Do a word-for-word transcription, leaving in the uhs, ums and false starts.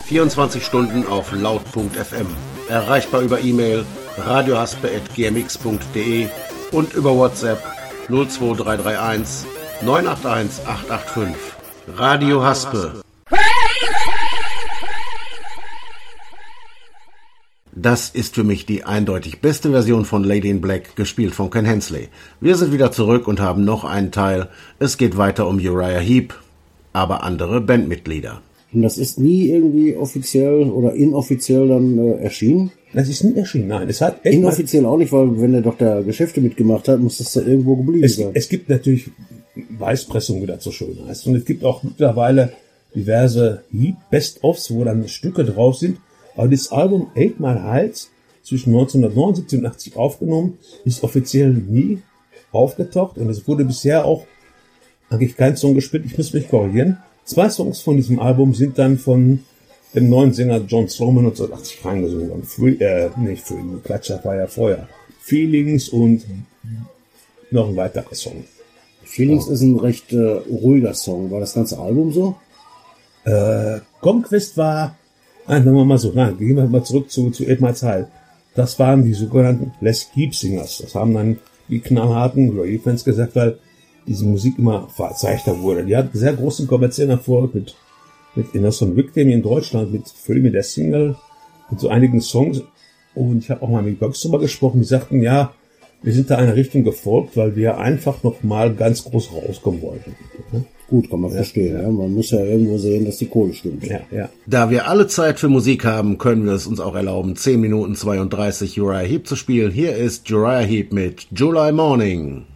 vierundzwanzig Stunden auf laut punkt f m. Erreichbar über E-Mail radiohaspe at g m x punkt d e und über WhatsApp null zwei drei drei eins neun acht eins acht acht fünf. Radio Haspe. Das ist für mich die eindeutig beste Version von Lady in Black, gespielt von Ken Hensley. Wir sind wieder zurück und haben noch einen Teil. Es geht weiter um Uriah Heep, aber andere Bandmitglieder. Und das ist nie irgendwie offiziell oder inoffiziell dann äh, erschienen? Das ist nie erschienen, nein. Es hat inoffiziell auch nicht, weil wenn er doch da Geschäfte mitgemacht hat, muss das da irgendwo geblieben es, sein. Es gibt natürlich Weißpressung, wie das so schön heißt. Und es gibt auch mittlerweile diverse Best-ofs, wo dann Stücke drauf sind. Aber das Album Eight Mile Heights, zwischen neunzehnhundertneunundsiebzig und achtzig aufgenommen, ist offiziell nie aufgetaucht. Und es wurde bisher auch eigentlich kein Song gespielt. Ich muss mich korrigieren. Zwei Songs von diesem Album sind dann von dem neuen Sänger John Strowman neunzehnhundertachtzig reingesungen worden. Free, äh, nicht Free, Klatscher war ja vorher. Feelings und noch ein weiterer Song. Feelings ja. Ist ein recht äh, ruhiger Song. War das ganze Album so? Äh, Conquest war, nein, sagen wir mal so, nein, gehen wir mal zurück zu, zu Eight Mile Heights. Das waren die sogenannten Les Keep Singers. Das haben dann die knallharten Uriah-Fans gesagt, weil diese Musik immer verzeichneter wurde. Die hat sehr großen kommerziellen Erfolg mit, mit Innocent Victim in Deutschland, mit Free mit der Single, mit so einigen Songs. Und ich habe auch mal mit Box drüber gesprochen, die sagten, ja, wir sind da einer Richtung gefolgt, weil wir einfach noch mal ganz groß rauskommen wollten. Gut, kann man ja verstehen. Ja. Man muss ja irgendwo sehen, dass die Kohle stimmt. Ja, ja. Da wir alle Zeit für Musik haben, können wir es uns auch erlauben, zehn Minuten zweiunddreißig Uriah Heep zu spielen. Hier ist Uriah Heep mit July Morning.